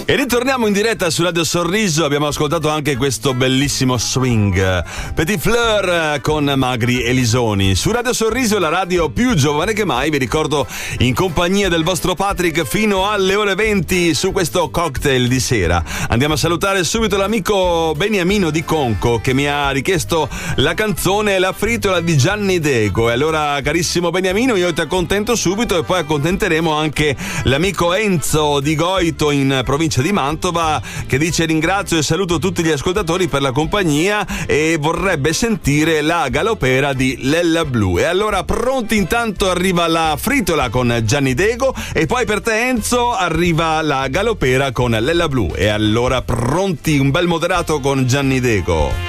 E ritorniamo in diretta su Radio Sorriso. Abbiamo ascoltato anche questo bellissimo swing Petit Fleur con Magri Elisoni. Su Radio Sorriso, la radio più giovane che mai. Vi ricordo, in compagnia del vostro Patrick fino alle ore 20 su questo cocktail di sera. Andiamo a salutare subito l'amico Beniamino di Conco, che mi ha richiesto la canzone La fritola di Gianni Deco. E allora, carissimo Beniamino, io ti accontento subito e poi accontenteremo anche l'amico Enzo di Goito in provincia di Mantova, che dice: ringrazio e saluto tutti gli ascoltatori per la compagnia e vorrebbe sentire la galopera di Lella Blu. E allora, pronti, intanto arriva la fritola con Gianni Deco e poi per te, Enzo, arriva la galopera con Lella Blu. E allora, pronti, un bel moderato con Gianni Deco.